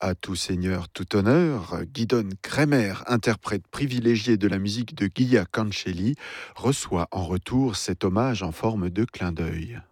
À tout seigneur, tout honneur, Guidon Kremer, interprète privilégié de la musique de Guia Cancelli, reçoit en retour cet hommage en forme de clin d'œil.